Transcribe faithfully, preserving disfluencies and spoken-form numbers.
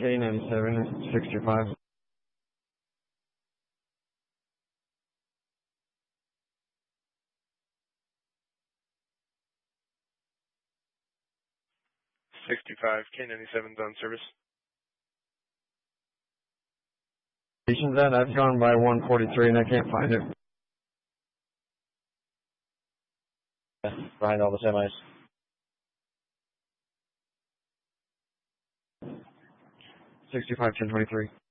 K ninety-seven, sixty-five. sixty-five, K ninety-seven's on service. Station's at, I've gone by one forty-three and I can't find it. Behind all the semis. sixty-five, ten twenty-three.